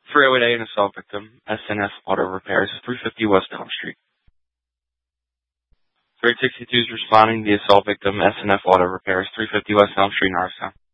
308A, an assault victim, SNF Auto Repairs, 350 West Elm Street. 362 is responding to the assault victim, SNF Auto Repairs, 350 West Elm Street, Norristown.